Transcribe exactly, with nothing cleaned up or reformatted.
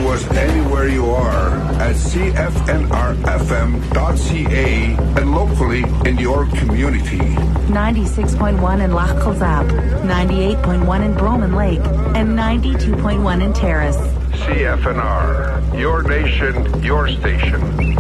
us anywhere you are at c f n r f m dot c a and locally in your community. ninety-six point one in Loch Kilzap, ninety-eight point one in Broman Lake, and ninety-two point one in Terrace. C F N R, your nation, your station.